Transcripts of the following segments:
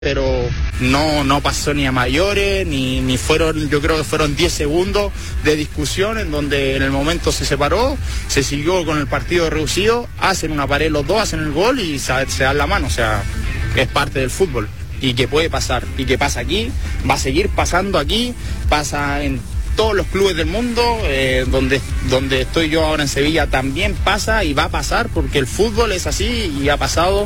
pero no pasó ni a mayores, ni fueron, yo creo que fueron 10 segundos de discusión en donde en el momento se separó, se siguió con el partido reducido, hacen una pared los dos, hacen el gol y se dan la mano, o sea, es parte del fútbol y que puede pasar, y que pasa aquí, va a seguir pasando aquí, pasa en todos los clubes del mundo, donde estoy yo ahora en Sevilla también pasa y va a pasar porque el fútbol es así y ha pasado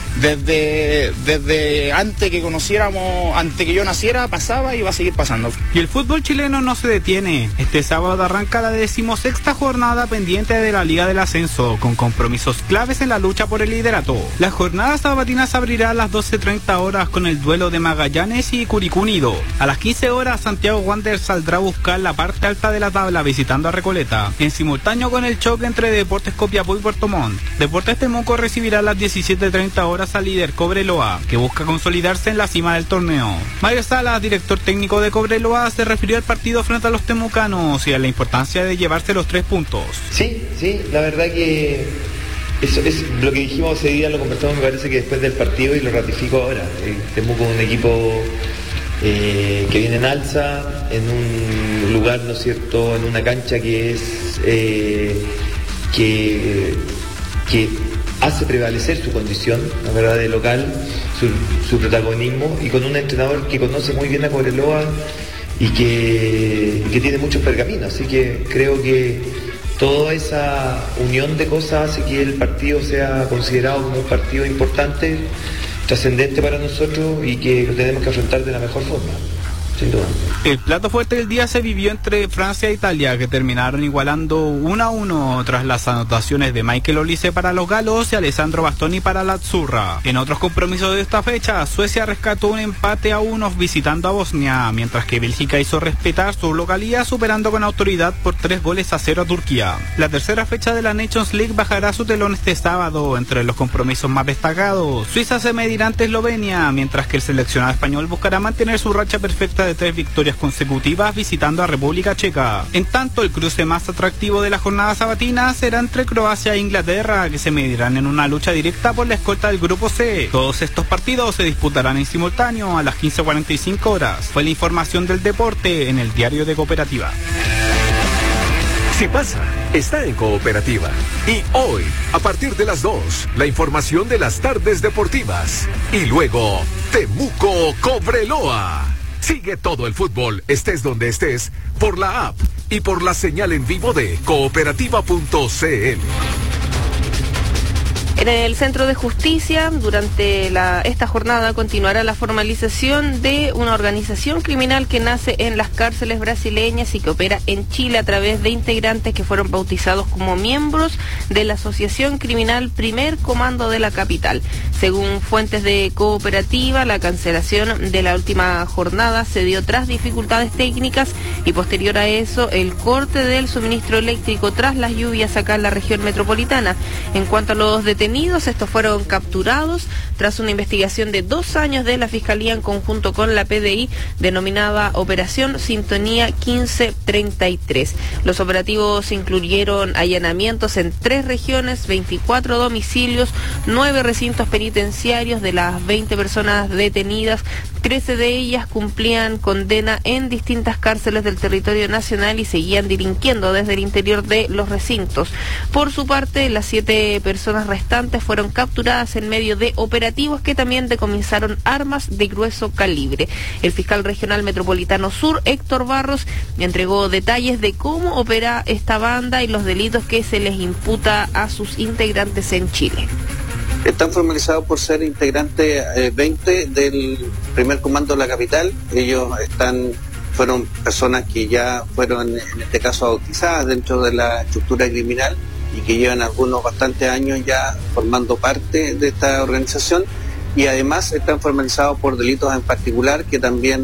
desde antes que conociéramos, antes que yo naciera, pasaba y va a seguir pasando. Y el fútbol chileno no se detiene. Este sábado arranca la 16ª jornada pendiente de la Liga del Ascenso, con compromisos claves en la lucha por el liderato. La jornada sabatina se abrirá a las 12:30 horas con el duelo de Magallanes y Curicó Unido. A las 15 horas Santiago Wanderers saldrá a buscar la parte alta de la tabla visitando a Recoleta, en simultáneo con el choque entre Deportes Copiapó y Puerto Montt. Deportes Temuco recibirá a las 17:30 horas al líder Cobreloa, que busca consolidarse en la cima del torneo. Mario Salas, director técnico de Cobreloa, se refirió al partido frente a los temucanos y a la importancia de llevarse los 3 puntos. Sí, la verdad que eso es lo que dijimos ese día, lo conversamos, me parece que después del partido, y lo ratifico ahora. Temuco es un equipo que viene en alza, en un lugar, ¿no es cierto?, en una cancha que es que hace prevalecer su condición, la verdad, de local, su protagonismo, y con un entrenador que conoce muy bien a Cobreloa y que tiene muchos pergaminos, así que creo que toda esa unión de cosas hace que el partido sea considerado como un partido importante, trascendente para nosotros y que lo tenemos que afrontar de la mejor forma. Sin duda. El plato fuerte del día se vivió entre Francia e Italia, que terminaron igualando 1-1 tras las anotaciones de Michael Olise para los galos y Alessandro Bastoni para la Azzurra. En otros compromisos de esta fecha, Suecia rescató un empate a 1 visitando a Bosnia, mientras que Bélgica hizo respetar su localía superando con autoridad por 3-0 a Turquía. La tercera fecha de la Nations League bajará su telón este sábado. Entre los compromisos más destacados, Suiza se medirá ante Eslovenia, mientras que el seleccionado español buscará mantener su racha perfecta de 3 victorias consecutivas visitando a República Checa. En tanto, el cruce más atractivo de la jornada sabatina será entre Croacia e Inglaterra, que se medirán en una lucha directa por la escolta del Grupo C. Todos estos partidos se disputarán en simultáneo a las 15:45 horas. Fue la información del deporte en el Diario de Cooperativa. Si pasa, está en Cooperativa. Y hoy, a partir de las 2, la información de las tardes deportivas. Y luego, Temuco Cobreloa. Sigue todo el fútbol, estés donde estés, por la app y por la señal en vivo de cooperativa.cl. En el Centro de Justicia, durante esta jornada continuará la formalización de una organización criminal que nace en las cárceles brasileñas y que opera en Chile a través de integrantes que fueron bautizados como miembros de la Asociación Criminal Primer Comando de la capital. Según fuentes de Cooperativa, la cancelación de la última jornada se dio tras dificultades técnicas y posterior a eso el corte del suministro eléctrico tras las lluvias acá en la región metropolitana. En cuanto a los detenidos, estos fueron capturados tras una investigación de 2 años de la Fiscalía en conjunto con la PDI, denominada Operación Sintonía 1533. Los operativos incluyeron allanamientos en 3 regiones, 24 domicilios, 9 recintos penitenciarios. De las 20 personas detenidas, 13 de ellas cumplían condena en distintas cárceles del territorio nacional y seguían delinquiendo desde el interior de los recintos. Por su parte, las 7 personas restantes fueron capturadas en medio de operativos que también decomisaron armas de grueso calibre. El fiscal regional metropolitano sur, Héctor Barros, entregó detalles de cómo opera esta banda y los delitos que se les imputa a sus integrantes en Chile. Están formalizados por ser integrantes 20 del primer comando de la capital. Ellos fueron personas que ya fueron, en este caso, bautizadas dentro de la estructura criminal y que llevan algunos bastantes años ya formando parte de esta organización, y además están formalizados por delitos en particular que también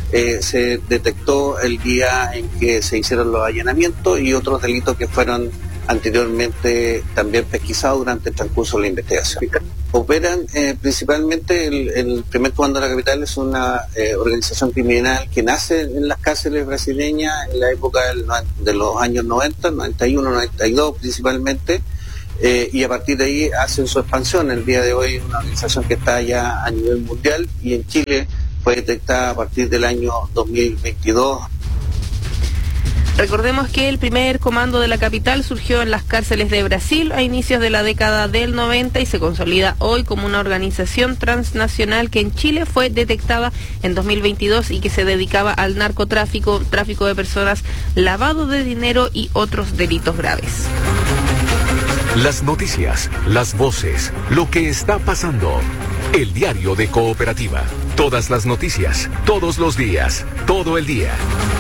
se detectó el día en que se hicieron los allanamientos, y otros delitos que fueron anteriormente también pesquisados durante el transcurso de la investigación. Operan principalmente el primer comando de la capital. Es una organización criminal que nace en las cárceles brasileñas en la época de los años 90, 91, 92 principalmente, y a partir de ahí hacen su expansión. El día de hoy una organización que está ya a nivel mundial y en Chile fue detectada a partir del año 2022. Recordemos que el primer comando de la capital surgió en las cárceles de Brasil a inicios de la década del 90 y se consolida hoy como una organización transnacional que en Chile fue detectada en 2022 y que se dedicaba al narcotráfico, tráfico de personas, lavado de dinero y otros delitos graves. Las noticias, las voces, lo que está pasando. El diario de Cooperativa. Todas las noticias, todos los días, todo el día.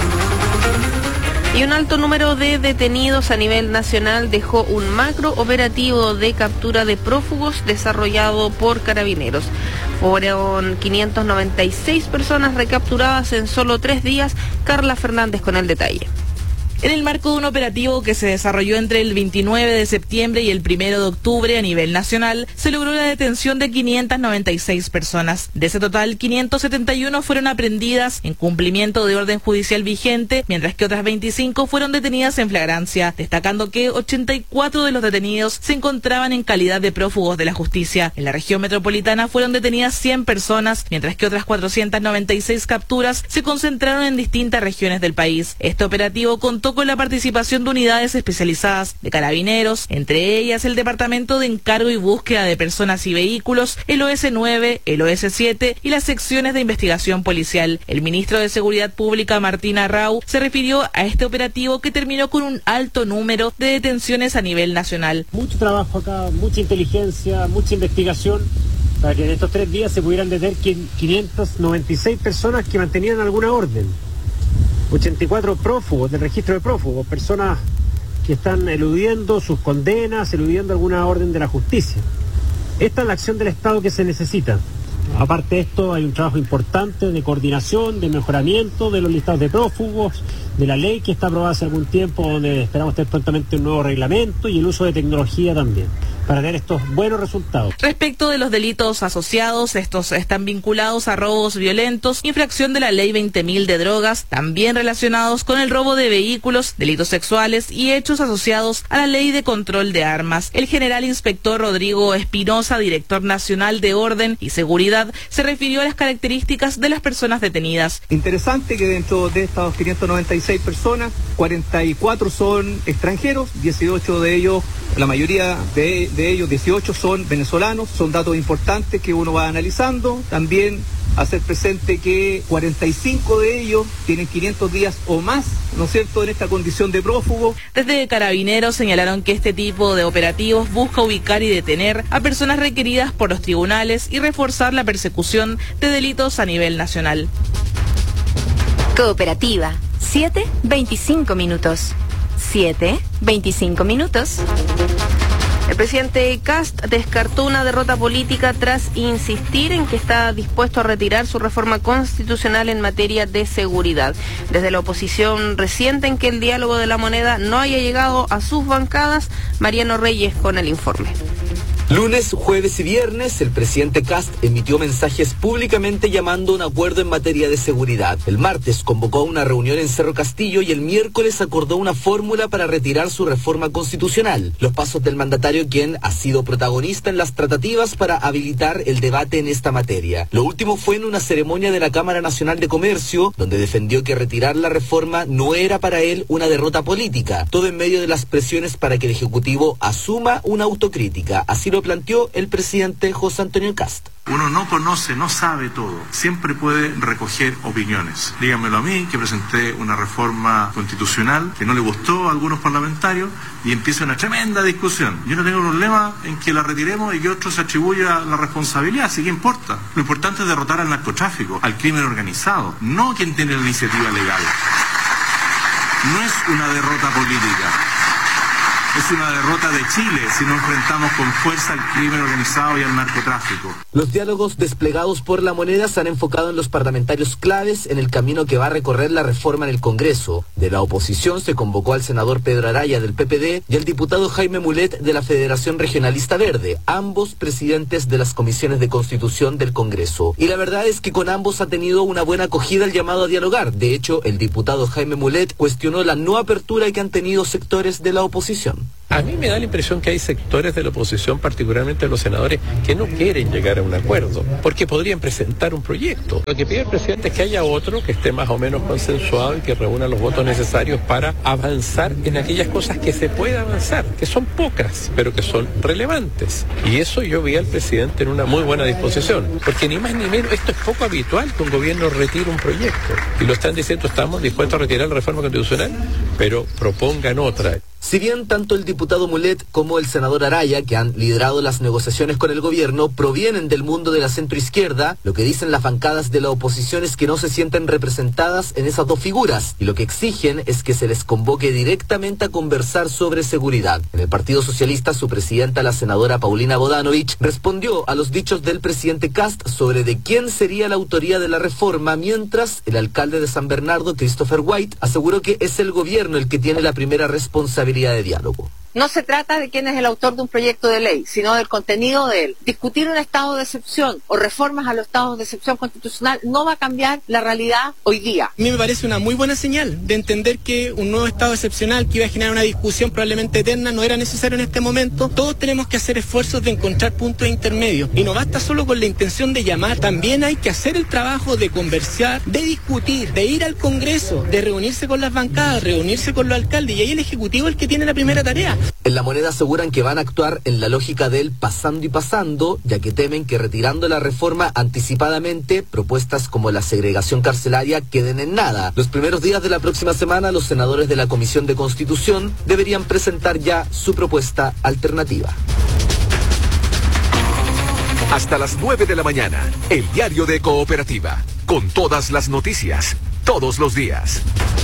Y un alto número de detenidos a nivel nacional dejó un macro operativo de captura de prófugos desarrollado por Carabineros. Fueron 596 personas recapturadas en solo 3 días. Carla Fernández con el detalle. En el marco de un operativo que se desarrolló entre el 29 de septiembre y el 1 de octubre a nivel nacional, se logró la detención de 596 personas. De ese total, 571 fueron aprehendidas en cumplimiento de orden judicial vigente, mientras que otras 25 fueron detenidas en flagrancia, destacando que 84 de los detenidos se encontraban en calidad de prófugos de la justicia. En la región metropolitana fueron detenidas 100 personas, mientras que otras 496 capturas se concentraron en distintas regiones del país. Este operativo contó con la participación de unidades especializadas de Carabineros, entre ellas el Departamento de Encargo y Búsqueda de Personas y Vehículos, el OS9, el OS7 y las secciones de investigación policial. El ministro de Seguridad Pública, Martín Arrau, se refirió a este operativo que terminó con un alto número de detenciones a nivel nacional. Mucho trabajo acá, mucha inteligencia, mucha investigación, para que en estos 3 días se pudieran detener 596 personas que mantenían alguna orden. 84 prófugos del registro de prófugos, personas que están eludiendo sus condenas, eludiendo alguna orden de la justicia. Esta es la acción del Estado que se necesita. Aparte de esto, hay un trabajo importante de coordinación, de mejoramiento de los listados de prófugos, de la ley que está aprobada hace algún tiempo, donde esperamos tener prontamente un nuevo reglamento y el uso de tecnología también, para tener estos buenos resultados. Respecto de los delitos asociados, estos están vinculados a robos violentos, infracción de la ley 20.000 de drogas, también relacionados con el robo de vehículos, delitos sexuales y hechos asociados a la ley de control de armas. El general inspector Rodrigo Espinosa, director nacional de Orden y Seguridad, se refirió a las características de las personas detenidas. Interesante que dentro de estas 596 personas, 44 son extranjeros, 18 de ellos, la mayoría de ellos, 18 son venezolanos. Son datos importantes que uno va analizando. También hacer presente que 45 de ellos tienen 500 días o más, ¿no es cierto?, en esta condición de prófugo. Desde Carabineros señalaron que este tipo de operativos busca ubicar y detener a personas requeridas por los tribunales y reforzar la persecución de delitos a nivel nacional. Cooperativa, 7:25 minutos. 7:25 minutos. El presidente Kast descartó una derrota política tras insistir en que está dispuesto a retirar su reforma constitucional en materia de seguridad. Desde la oposición resienten que el diálogo de la moneda no haya llegado a sus bancadas. Mariano Reyes con el informe. Lunes, jueves y viernes, el presidente Kast emitió mensajes públicamente llamando a un acuerdo en materia de seguridad. El martes convocó a una reunión en Cerro Castillo y el miércoles acordó una fórmula para retirar su reforma constitucional. Los pasos del mandatario, quien ha sido protagonista en las tratativas para habilitar el debate en esta materia. Lo último fue en una ceremonia de la Cámara Nacional de Comercio, donde defendió que retirar la reforma no era para él una derrota política. Todo en medio de las presiones para que el Ejecutivo asuma una autocrítica. Así lo planteó el presidente José Antonio Kast. Uno no conoce, no sabe todo. Siempre puede recoger opiniones. Díganmelo a mí, que presenté una reforma constitucional que no le gustó a algunos parlamentarios y empieza una tremenda discusión. Yo no tengo problema en que la retiremos y que otro se atribuya la responsabilidad, así que importa. Lo importante es derrotar al narcotráfico, al crimen organizado, no quien tiene la iniciativa legal. No es una derrota política. Es una derrota de Chile si nos enfrentamos con fuerza al crimen organizado y al narcotráfico. Los diálogos desplegados por la moneda se han enfocado en los parlamentarios claves en el camino que va a recorrer la reforma en el Congreso. De la oposición se convocó al senador Pedro Araya del PPD y al diputado Jaime Mulet de la Federación Regionalista Verde, ambos presidentes de las comisiones de Constitución del Congreso. Y la verdad es que con ambos ha tenido una buena acogida el llamado a dialogar. De hecho, el diputado Jaime Mulet cuestionó la no apertura que han tenido sectores de la oposición. A mí me da la impresión que hay sectores de la oposición, particularmente los senadores, que no quieren llegar a un acuerdo, porque podrían presentar un proyecto. Lo que pide el presidente es que haya otro que esté más o menos consensuado y que reúna los votos necesarios para avanzar en aquellas cosas que se puede avanzar, que son pocas, pero que son relevantes. Y eso yo vi al presidente en una muy buena disposición, porque ni más ni menos, esto es poco habitual que un gobierno retire un proyecto. Y lo están diciendo, estamos dispuestos a retirar la reforma constitucional, pero propongan otra. Si bien tanto el diputado Mulet como el senador Araya, que han liderado las negociaciones con el gobierno, provienen del mundo de la centroizquierda, lo que dicen las bancadas de la oposición es que no se sienten representadas en esas dos figuras, y lo que exigen es que se les convoque directamente a conversar sobre seguridad. En el Partido Socialista, su presidenta, la senadora Paulina Bodanovich, respondió a los dichos del presidente Kast sobre de quién sería la autoría de la reforma, mientras el alcalde de San Bernardo, Christopher White, aseguró que es el gobierno el que tiene la primera responsabilidad de diálogo. No se trata de quién es el autor de un proyecto de ley, sino del contenido de él. Discutir un estado de excepción o reformas a los estados de excepción constitucional no va a cambiar la realidad hoy día. A mí me parece una muy buena señal de entender que un nuevo estado excepcional que iba a generar una discusión probablemente eterna no era necesario en este momento. Todos tenemos que hacer esfuerzos de encontrar puntos intermedios y no basta solo con la intención de llamar, también hay que hacer el trabajo de conversar, de discutir, de ir al Congreso, de reunirse con las bancadas, reunirse con los alcaldes, y ahí el Ejecutivo es el que tiene la primera tarea. En La Moneda aseguran que van a actuar en la lógica del pasando y pasando, ya que temen que retirando la reforma anticipadamente, propuestas como la segregación carcelaria queden en nada. Los primeros días de la próxima semana, los senadores de la Comisión de Constitución deberían presentar ya su propuesta alternativa. Hasta las 9 de la mañana, el diario de Cooperativa, con todas las noticias, todos los días.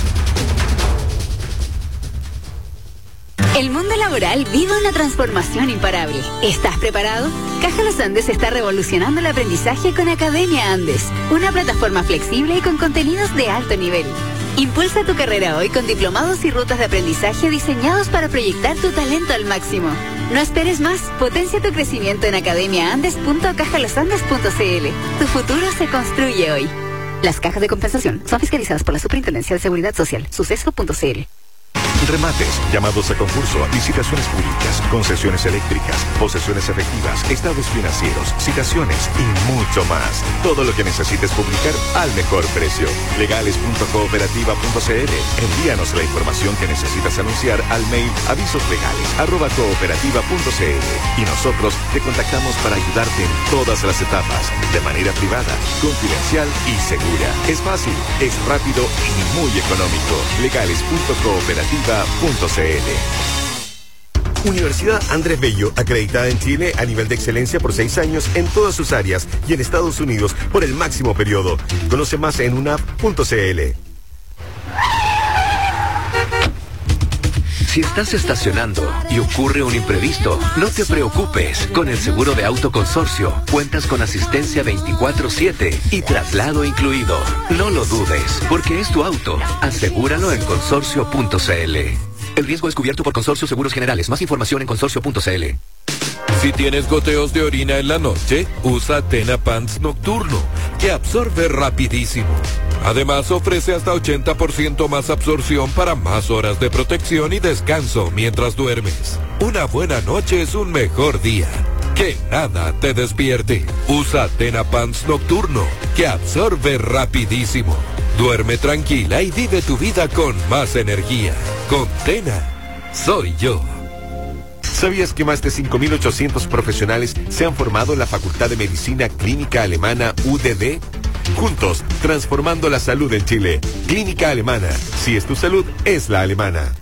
El mundo laboral vive una transformación imparable. ¿Estás preparado? Caja Los Andes está revolucionando el aprendizaje con Academia Andes, una plataforma flexible y con contenidos de alto nivel. Impulsa tu carrera hoy con diplomados y rutas de aprendizaje diseñados para proyectar tu talento al máximo. No esperes más, potencia tu crecimiento en academiaandes.cajalosandes.cl. Tu futuro se construye hoy. Las cajas de compensación son fiscalizadas por la Superintendencia de Seguridad Social, suceso.cl. Remates, llamados a concurso, licitaciones públicas, concesiones eléctricas, posesiones efectivas, estados financieros, citaciones y mucho más. Todo lo que necesites publicar al mejor precio. Legales.cooperativa.cl. Envíanos la información que necesitas anunciar al mail avisoslegales@cooperativa.cl y nosotros te contactamos para ayudarte en todas las etapas, de manera privada, confidencial y segura. Es fácil, es rápido y muy económico. Legales.cooperativa.cl. Universidad Andrés Bello, acreditada en Chile a nivel de excelencia por 6 años en todas sus áreas y en Estados Unidos por el máximo periodo. Conoce más en unap.cl. Si estás estacionando y ocurre un imprevisto, no te preocupes. Con el seguro de auto consorcio, cuentas con asistencia 24/7 y traslado incluido. No lo dudes, porque es tu auto. Asegúralo en consorcio.cl. El riesgo es cubierto por Consorcio Seguros Generales. Más información en consorcio.cl. Si tienes goteos de orina en la noche, usa Tena Pants Nocturno, que absorbe rapidísimo. Además, ofrece hasta 80% más absorción para más horas de protección y descanso mientras duermes. Una buena noche es un mejor día. Que nada te despierte. Usa Tena Pants Nocturno, que absorbe rapidísimo. Duerme tranquila y vive tu vida con más energía. Con Tena, soy yo. ¿Sabías que más de 5.800 profesionales se han formado en la Facultad de Medicina Clínica Alemana UDD? Juntos, transformando la salud en Chile. Clínica Alemana. Si es tu salud, es la alemana.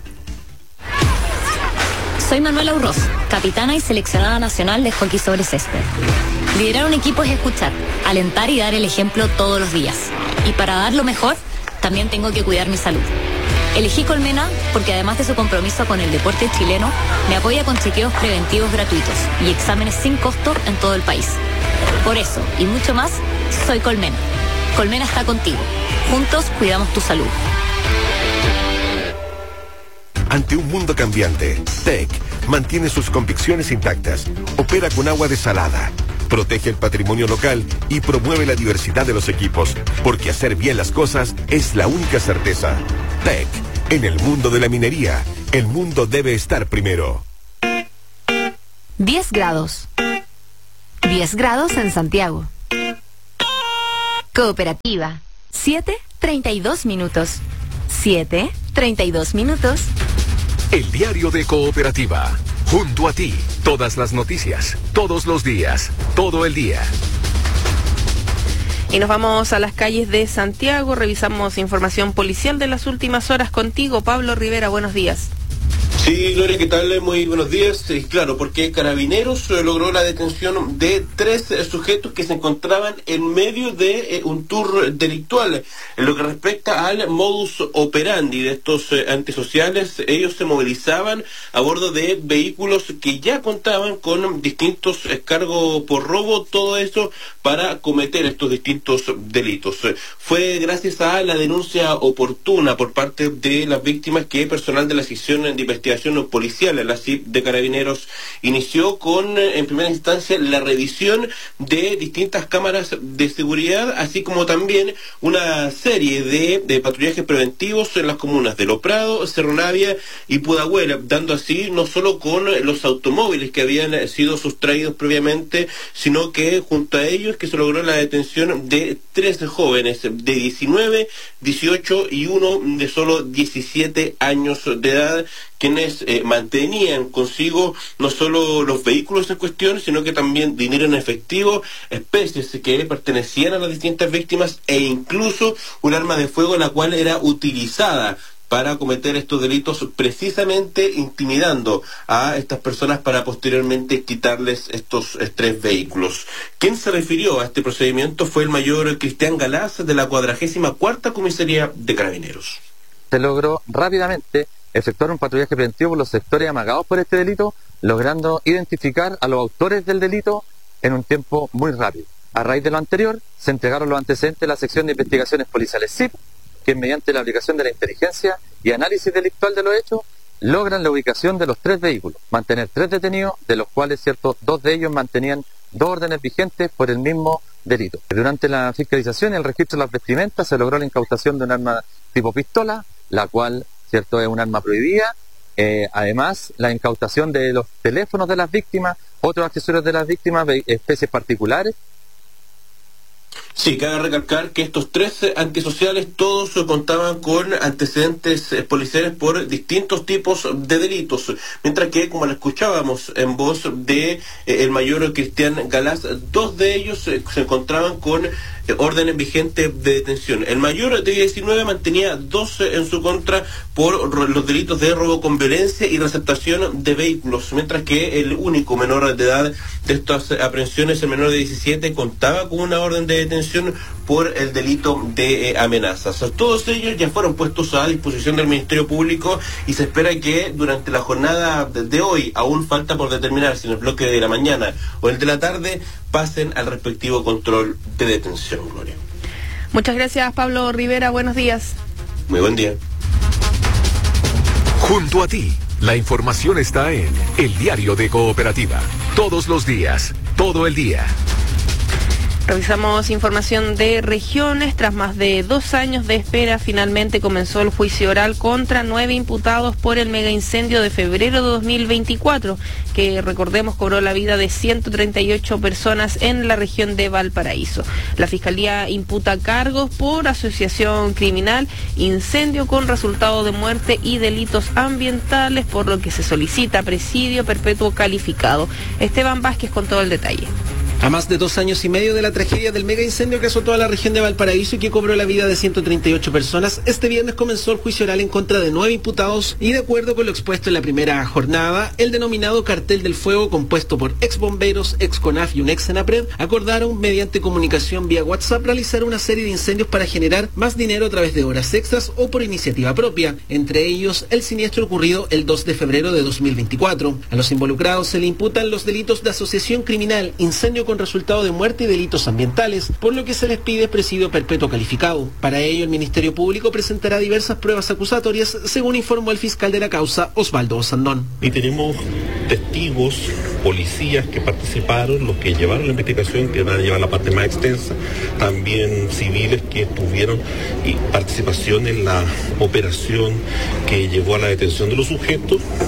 Soy Manuela Urroz, capitana y seleccionada nacional de hockey sobre césped. Liderar un equipo es escuchar, alentar y dar el ejemplo todos los días. Y para dar lo mejor, también tengo que cuidar mi salud. Elegí Colmena porque además de su compromiso con el deporte chileno, me apoya con chequeos preventivos gratuitos y exámenes sin costo en todo el país. Por eso, y mucho más, soy Colmena. Colmena está contigo. Juntos cuidamos tu salud. Ante un mundo cambiante, TEC mantiene sus convicciones intactas, opera con agua desalada, protege el patrimonio local y promueve la diversidad de los equipos, porque hacer bien las cosas es la única certeza. TEC, en el mundo de la minería, el mundo debe estar primero. 10 grados. 10 grados en Santiago. Cooperativa. 7:32 minutos. 7:32 minutos. El diario de Cooperativa. Junto a ti, todas las noticias, todos los días, todo el día. Y nos vamos a las calles de Santiago, revisamos información policial de las últimas horas contigo, Pablo Rivera, buenos días. Sí, Gloria, ¿qué tal? Muy buenos días. Claro, porque Carabineros logró la detención de 3 sujetos que se encontraban en medio de un tour delictual. En lo que respecta al modus operandi de estos antisociales, ellos se movilizaban a bordo de vehículos que ya contaban con distintos cargos por robo, todo eso para cometer estos distintos delitos. Fue gracias a la denuncia oportuna por parte de las víctimas que personal de la sección de investigación policial, la CIP de Carabineros, inició con, en primera instancia, la revisión de distintas cámaras de seguridad, así como también una serie de patrullajes preventivos en las comunas de Loprado, Cerro Navia y Pudahuel, dando así no solo con los automóviles que habían sido sustraídos previamente, sino que junto a ellos que se logró la detención de 13 jóvenes de 19, 18 y uno de solo 17 años de edad, quienes mantenían consigo no solo los vehículos en cuestión, sino que también dinero en efectivo, especies que pertenecían a las distintas víctimas e incluso un arma de fuego la cual era utilizada para cometer estos delitos, precisamente intimidando a estas personas para posteriormente quitarles estos 3 vehículos. Quien se refirió a este procedimiento fue el mayor Cristian Galás de la 44ª Comisaría de Carabineros. Se logró rápidamente efectuar un patrullaje preventivo por los sectores amagados por este delito, logrando identificar a los autores del delito en un tiempo muy rápido. A raíz de lo anterior, se entregaron los antecedentes de la sección de investigaciones policiales CIP, que mediante la aplicación de la inteligencia y análisis delictual de los hechos, logran la ubicación de los 3 vehículos, mantener 3 detenidos, de los cuales 2 de ellos mantenían 2 órdenes vigentes por el mismo delito. Durante la fiscalización y el registro de las vestimentas se logró la incautación de un arma tipo pistola, la cual es un arma prohibida. Además, la incautación de los teléfonos de las víctimas, otros accesorios de las víctimas, especies particulares. Sí, cabe recalcar que estos 3 antisociales todos contaban con antecedentes policiales por distintos tipos de delitos, mientras que, como lo escuchábamos en voz de el mayor Cristian Galás, 2 de ellos se encontraban con órdenes vigentes de detención. El mayor de 19 mantenía 2 en su contra por los delitos de robo con violencia y receptación de vehículos, mientras que el único menor de edad de estas aprehensiones, el menor de 17, contaba con una orden de detención por el delito de amenazas. Todos ellos ya fueron puestos a disposición del Ministerio Público y se espera que durante la jornada de hoy, aún falta por determinar si en el bloque de la mañana o el de la tarde, pasen al respectivo control de detención. Gloria. Muchas gracias, Pablo Rivera, buenos días. Muy buen día. Junto a ti, la información está en el diario de Cooperativa. Todos los días, todo el día. Revisamos información de regiones. Tras más de 2 años de espera, finalmente comenzó el juicio oral contra 9 imputados por el megaincendio de febrero de 2024, que, recordemos, cobró la vida de 138 personas en la región de Valparaíso. La Fiscalía imputa cargos por asociación criminal, incendio con resultado de muerte y delitos ambientales, por lo que se solicita presidio perpetuo calificado. Esteban Vázquez con todo el detalle. A más de 2 años y medio de la tragedia del mega incendio que azotó a la región de Valparaíso y que cobró la vida de 138 personas, este viernes comenzó el juicio oral en contra de 9 imputados y, de acuerdo con lo expuesto en la primera jornada, el denominado Cartel del Fuego, compuesto por ex bomberos, ex CONAF y un ex Senapred, acordaron mediante comunicación vía WhatsApp realizar una serie de incendios para generar más dinero a través de horas extras o por iniciativa propia, entre ellos el siniestro ocurrido el 2 de febrero de 2024. A los involucrados se le imputan los delitos de asociación criminal, incendio con resultado de muerte y delitos ambientales, por lo que se les pide presidio perpetuo calificado. Para ello, el Ministerio Público presentará diversas pruebas acusatorias, según informó el fiscal de la causa, Osvaldo Osandón. Y tenemos testigos, policías que participaron, los que llevaron la investigación, que van a llevar la parte más extensa, también civiles que tuvieron participación en la operación que llevó a la detención de los sujetos,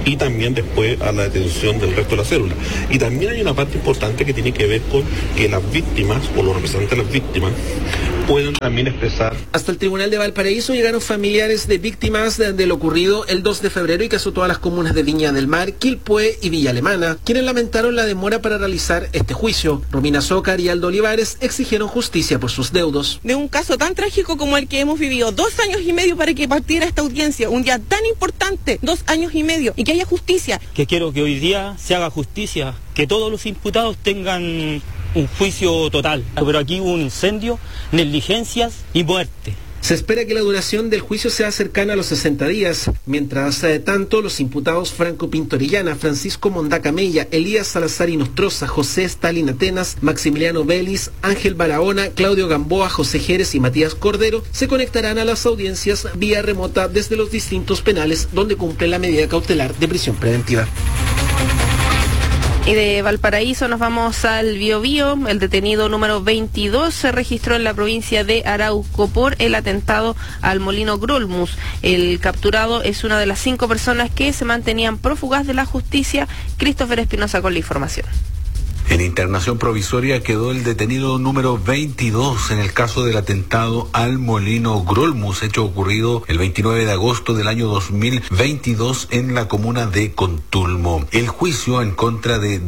y también después a la detención del resto de la célula. Y también hay una parte importante que tiene que ver con que las víctimas o los representantes de las víctimas puedan también expresar. Hasta el Tribunal de Valparaíso llegaron familiares de víctimas de lo ocurrido el 2 de febrero y que azotó a las comunas de Viña del Mar, Quilpué y Villa Alemana, quienes lamentaron la demora para realizar este juicio. Romina Zócar y Aldo Olivares exigieron justicia por sus deudos. De un caso tan trágico como el que hemos vivido, 2 años y medio para que partiera esta audiencia, un día tan importante, 2 años y medio, y que haya justicia. Que quiero que hoy día se haga justicia, que todos los imputados tengan un juicio total, pero aquí hubo un incendio, negligencias y muerte. Se espera que la duración del juicio sea cercana a los 60 días. Mientras tanto, los imputados Franco Pinto Orellana, Francisco Mondaca Mella, Elías Salazar Inostroza, José Stalin Atenas, Maximiliano Vélez, Ángel Barahona, Claudio Gamboa, José Jerez y Matías Cordero se conectarán a las audiencias vía remota desde los distintos penales donde cumple la medida cautelar de prisión preventiva. Y de Valparaíso nos vamos al Biobío. El detenido número 22 se registró en la provincia de Arauco por el atentado al molino Grolmus. El capturado es una de las 5 personas que se mantenían prófugas de la justicia. Christopher Espinosa con la información. En internación provisoria quedó el detenido número 22 en el caso del atentado al molino Grolmus, hecho ocurrido el 29 de agosto del año 2022 en la comuna de Contulmo. El juicio en contra de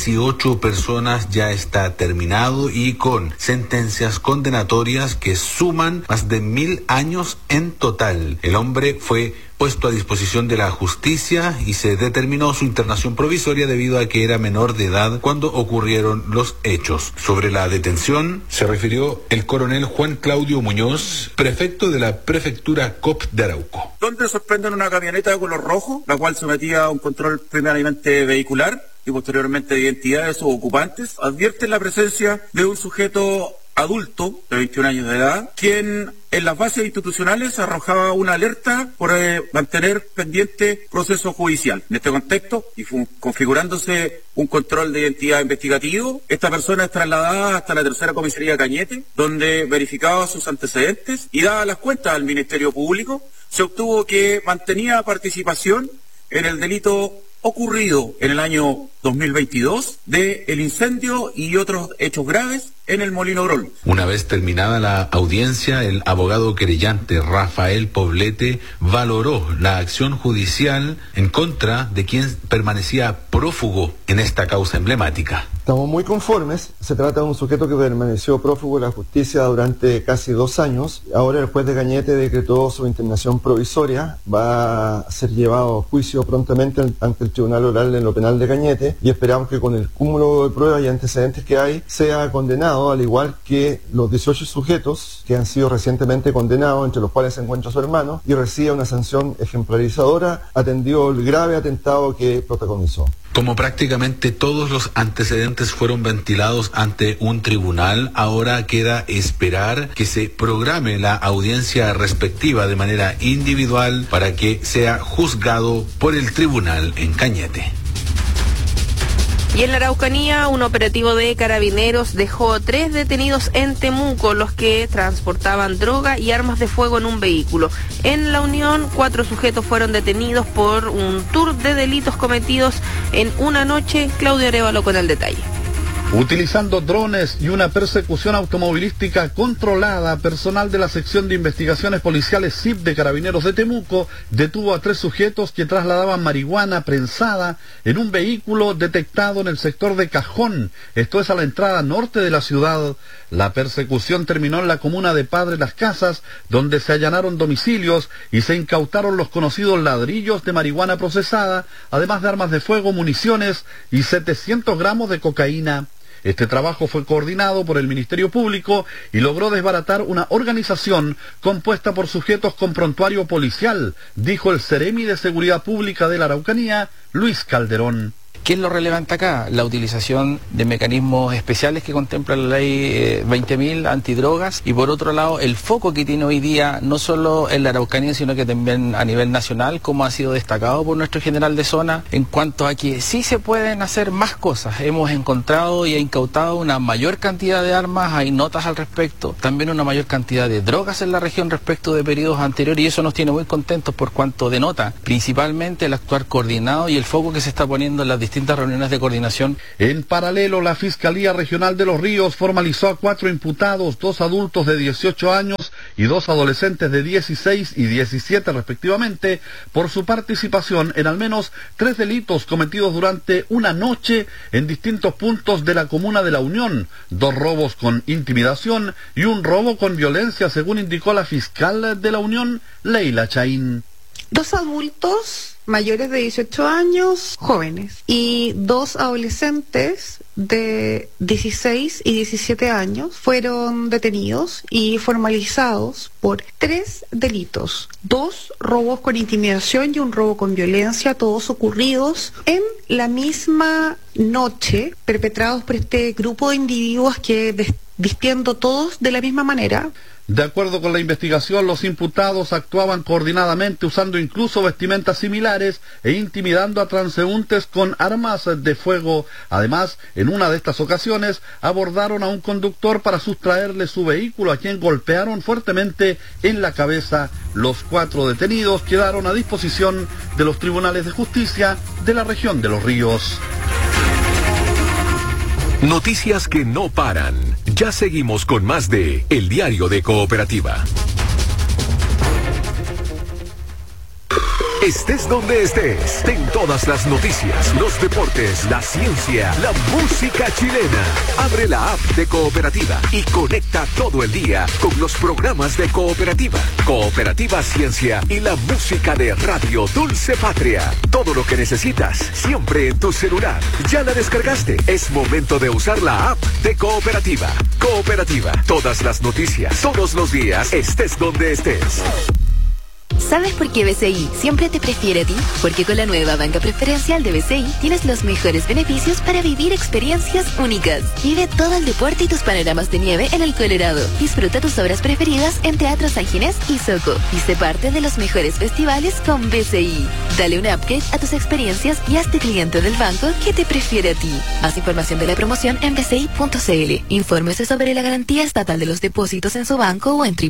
18 personas ya está terminado y con sentencias condenatorias que suman más de 1000 años en total. El hombre fue puesto a disposición de la justicia y se determinó su internación provisoria debido a que era menor de edad cuando ocurrieron los hechos. Sobre la detención se refirió el coronel Juan Claudio Muñoz, prefecto de la prefectura COP de Arauco. Donde sorprenden una camioneta de color rojo, la cual sometía a un control primeramente vehicular y posteriormente de identidad de sus ocupantes, advierten la presencia de un sujeto adulto de 21 años de edad, quien en las bases institucionales arrojaba una alerta por mantener pendiente proceso judicial. En este contexto, y configurándose un control de identidad investigativo, esta persona es trasladada hasta la tercera comisaría de Cañete, donde verificaba sus antecedentes y dada las cuentas al Ministerio Público, se obtuvo que mantenía participación en el delito ocurrido en el año 2022 de el incendio y otros hechos graves en el molino Grolmus. Una vez terminada la audiencia, el abogado querellante Rafael Poblete valoró la acción judicial en contra de quien permanecía prófugo en esta causa emblemática. Estamos muy conformes. Se trata de un sujeto que permaneció prófugo de la justicia durante casi 2 años. Ahora el juez de Cañete decretó su internación provisoria. Va a ser llevado a juicio prontamente ante el Tribunal Oral en lo Penal de Cañete y esperamos que con el cúmulo de pruebas y antecedentes que hay sea condenado, al igual que los 18 sujetos que han sido recientemente condenados, entre los cuales se encuentra su hermano, y reciba una sanción ejemplarizadora atendido el grave atentado que protagonizó. Como prácticamente todos los antecedentes fueron ventilados ante un tribunal, ahora queda esperar que se programe la audiencia respectiva de manera individual para que sea juzgado por el tribunal en Cañete. Y en la Araucanía, un operativo de carabineros dejó 3 detenidos en Temuco, los que transportaban droga y armas de fuego en un vehículo. En La Unión, 4 sujetos fueron detenidos por un tour de delitos cometidos en una noche. Claudio Arévalo con el detalle. Utilizando drones y una persecución automovilística controlada, personal de la sección de investigaciones policiales SIP de Carabineros de Temuco detuvo a 3 sujetos que trasladaban marihuana prensada en un vehículo detectado en el sector de Cajón, esto es a la entrada norte de la ciudad. La persecución terminó en la comuna de Padre Las Casas, donde se allanaron domicilios y se incautaron los conocidos ladrillos de marihuana procesada, además de armas de fuego, municiones y 700 gramos de cocaína. Este trabajo fue coordinado por el Ministerio Público y logró desbaratar una organización compuesta por sujetos con prontuario policial, dijo el Ceremi de Seguridad Pública de la Araucanía, Luis Calderón. ¿Qué es lo relevante acá? La utilización de mecanismos especiales que contempla la ley 20.000 antidrogas, y por otro lado el foco que tiene hoy día no solo en la Araucanía sino que también a nivel nacional, como ha sido destacado por nuestro general de zona, en cuanto a que sí se pueden hacer más cosas. Hemos encontrado y incautado una mayor cantidad de armas, hay notas al respecto, también una mayor cantidad de drogas en la región respecto de periodos anteriores, y eso nos tiene muy contentos por cuanto denota principalmente el actuar coordinado y el foco que se está poniendo en las distintas reuniones de coordinación. En paralelo, la Fiscalía Regional de Los Ríos formalizó a 4 imputados, 2 adultos de 18 años y 2 adolescentes de 16 y 17 respectivamente, por su participación en al menos 3 delitos cometidos durante una noche en distintos puntos de la comuna de La Unión, 2 robos con intimidación y un robo con violencia, según indicó la fiscal de La Unión, Leila Chaín. 2 adultos mayores de 18 años, jóvenes, y 2 adolescentes de 16 y 17 años fueron detenidos y formalizados por 3 delitos, 2 robos con intimidación y un robo con violencia, todos ocurridos en la misma noche, perpetrados por este grupo de individuos que vistiendo todos de la misma manera. De acuerdo con la investigación, los imputados actuaban coordinadamente usando incluso vestimentas similares e intimidando a transeúntes con armas de fuego. Además, en una de estas ocasiones, abordaron a un conductor para sustraerle su vehículo, a quien golpearon fuertemente en la cabeza. Los 4 detenidos quedaron a disposición de los tribunales de justicia de la región de Los Ríos. Noticias que no paran. Ya seguimos con más de El Diario de Cooperativa. Estés donde estés, ten todas las noticias, los deportes, la ciencia, la música chilena. Abre la app de Cooperativa y conecta todo el día con los programas de Cooperativa, Cooperativa Ciencia y la música de Radio Dulce Patria. Todo lo que necesitas, siempre en tu celular. ¿Ya la descargaste? Es momento de usar la app de Cooperativa. Cooperativa, todas las noticias, todos los días, estés donde estés. ¿Sabes por qué BCI siempre te prefiere a ti? Porque con la nueva banca preferencial de BCI tienes los mejores beneficios para vivir experiencias únicas. Vive todo el deporte y tus panoramas de nieve en el Colorado. Disfruta tus obras preferidas en Teatro San Ginés y Soco. Y sé parte de los mejores festivales con BCI. Dale un upgrade a tus experiencias y hazte cliente del banco que te prefiere a ti. Más información de la promoción en bci.cl. Infórmese sobre la garantía estatal de los depósitos en su banco o en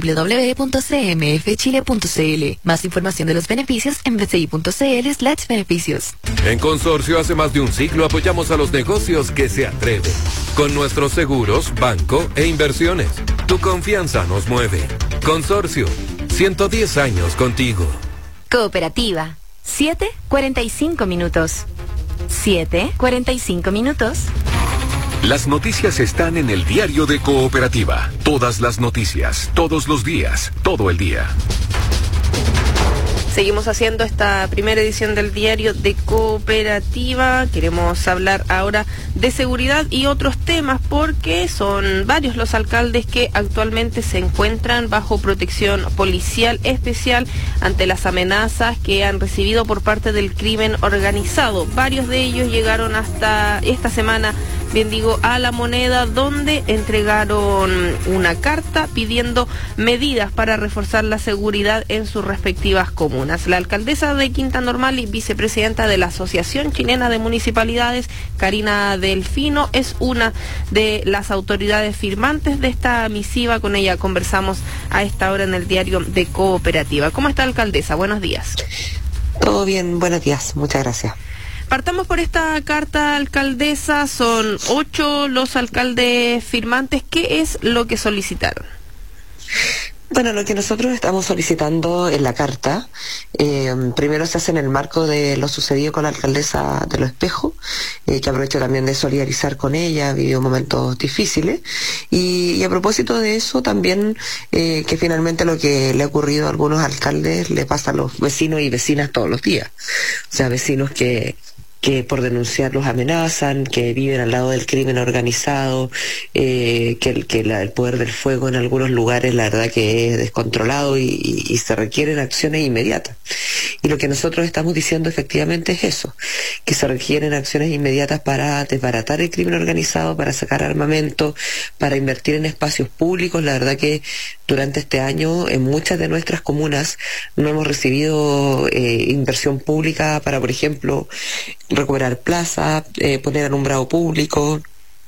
www.cmfchile.cl. Más información de los beneficios en bci.cl/beneficios. En Consorcio hace más de un siglo apoyamos a los negocios que se atreven. Con nuestros seguros, banco e inversiones. Tu confianza nos mueve. Consorcio, 110 años contigo. Cooperativa, 7:45 minutos. 7:45 minutos. Las noticias están en El Diario de Cooperativa. Todas las noticias, todos los días, todo el día. Seguimos haciendo esta primera edición del Diario de Cooperativa. Queremos hablar ahora de seguridad y otros temas porque son varios los alcaldes que actualmente se encuentran bajo protección policial especial ante las amenazas que han recibido por parte del crimen organizado. Varios de ellos llegaron hasta esta semana, bien digo, a La Moneda, donde entregaron una carta pidiendo medidas para reforzar la seguridad en sus respectivas comunas. La alcaldesa de Quinta Normal y vicepresidenta de la Asociación Chilena de Municipalidades, Karina Delfino, es una de las autoridades firmantes de esta misiva. Con ella conversamos a esta hora en el Diario de Cooperativa. ¿Cómo está, alcaldesa? Buenos días. Todo bien, buenos días, muchas gracias. Partamos por esta carta, alcaldesa. Son 8 los alcaldes firmantes. ¿Qué es lo que solicitaron? Bueno, lo que nosotros estamos solicitando en la carta, primero se hace en el marco de lo sucedido con la alcaldesa de Los Espejos, que aprovecho también de solidarizar con ella, vivió momentos difíciles, y a propósito de eso también, que finalmente lo que le ha ocurrido a algunos alcaldes le pasa a los vecinos y vecinas todos los días. O sea, vecinos que por denunciar los amenazan, que viven al lado del crimen organizado, el poder del fuego en algunos lugares la verdad que es descontrolado y se requieren acciones inmediatas. Y lo que nosotros estamos diciendo efectivamente es eso, que se requieren acciones inmediatas para desbaratar el crimen organizado, para sacar armamento, para invertir en espacios públicos. La verdad que durante este año en muchas de nuestras comunas no hemos recibido inversión pública para, por ejemplo, recuperar plazas, poner alumbrado público,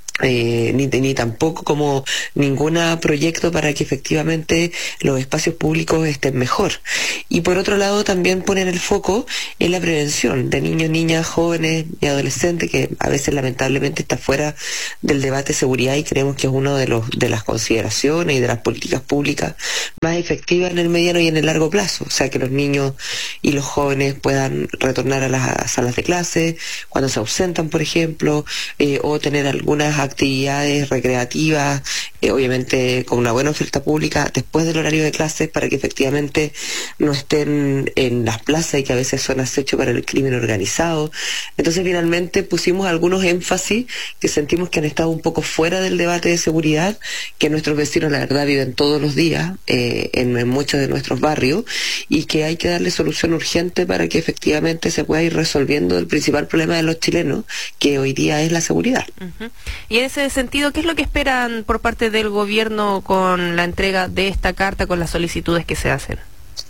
ni tampoco como ningún proyecto para que efectivamente los espacios públicos estén mejor. Y por otro lado también poner el foco en la prevención de niños, niñas, jóvenes y adolescentes, que a veces lamentablemente está fuera del debate de seguridad, y creemos que es uno de las consideraciones y de las políticas públicas más efectivas en el mediano y en el largo plazo. O sea, que los niños y los jóvenes puedan retornar a las salas de clase cuando se ausentan, por ejemplo, o tener algunas actividades recreativas, obviamente con una buena oferta pública después del horario de clases, para que efectivamente no estén en las plazas y que a veces son acecho para el crimen organizado. Entonces finalmente pusimos algunos énfasis que sentimos que han estado un poco fuera del debate de seguridad, que nuestros vecinos la verdad viven todos los días en muchos de nuestros barrios, y que hay que darle solución urgente para que efectivamente se pueda ir resolviendo el principal problema de los chilenos, que hoy día es la seguridad. Y en ese sentido, ¿qué es lo que esperan por parte del gobierno con la entrega de esta carta, con las solicitudes que se hacen?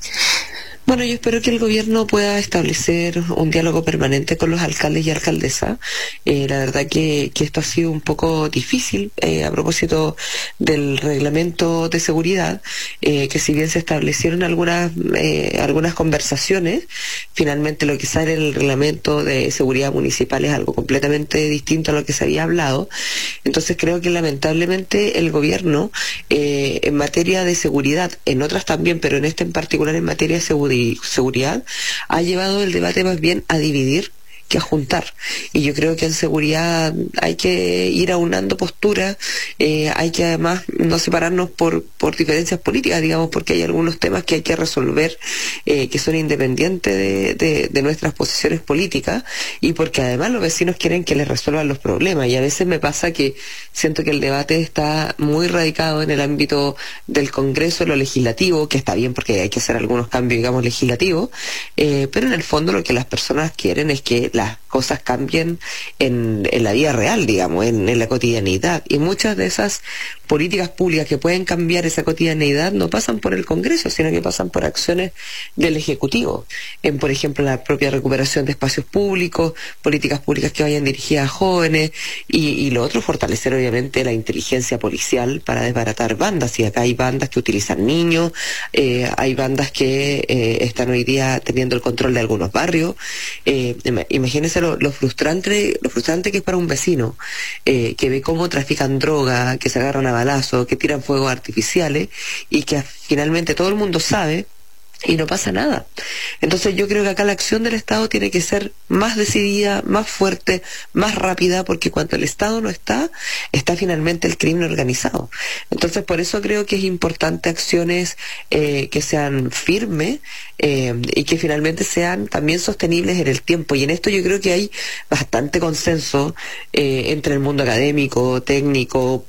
Bueno, yo espero que el gobierno pueda establecer un diálogo permanente con los alcaldes y alcaldesas. La verdad que esto ha sido un poco difícil a propósito del reglamento de seguridad, que si bien se establecieron algunas conversaciones, finalmente lo que sale en el reglamento de seguridad municipal es algo completamente distinto a lo que se había hablado. Entonces creo que lamentablemente el gobierno, en materia de seguridad, en otras también, pero en este en particular en materia de seguridad, ha llevado el debate más bien a dividir que a juntar. Y yo creo que en seguridad hay que ir aunando posturas, hay que además no separarnos por diferencias políticas, digamos, porque hay algunos temas que hay que resolver que son independientes de nuestras posiciones políticas, y porque además los vecinos quieren que les resuelvan los problemas. Y a veces me pasa que siento que el debate está muy radicado en el ámbito del Congreso, lo legislativo, que está bien porque hay que hacer algunos cambios, digamos, legislativos, pero en el fondo lo que las personas quieren es que las cosas cambien en la vida real, digamos, en la cotidianidad. Y muchas de esas políticas públicas que pueden cambiar esa cotidianidad no pasan por el Congreso, sino que pasan por acciones del Ejecutivo. Por ejemplo, la propia recuperación de espacios públicos, políticas públicas que vayan dirigidas a jóvenes, y lo otro, fortalecer obviamente la inteligencia policial para desbaratar bandas. Y acá hay bandas que utilizan niños, hay bandas que están hoy día teniendo el control de algunos barrios. Imagínense lo frustrante que es para un vecino que ve cómo trafican droga, que se agarran a balazo, que tiran fuegos artificiales, y que finalmente todo el mundo sabe y no pasa nada. Entonces yo creo que acá la acción del Estado tiene que ser más decidida, más fuerte, más rápida, porque cuando el Estado no está finalmente el crimen organizado. Entonces por eso creo que es importante acciones que sean firmes y que finalmente sean también sostenibles en el tiempo. Y en esto yo creo que hay bastante consenso entre el mundo académico, técnico,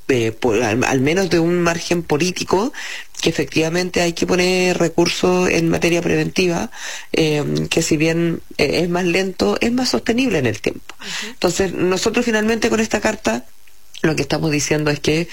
al menos de un margen político, que efectivamente hay que poner recursos en materia preventiva, que si bien es más lento, es más sostenible en el tiempo. Entonces, nosotros finalmente con esta carta lo que estamos diciendo es que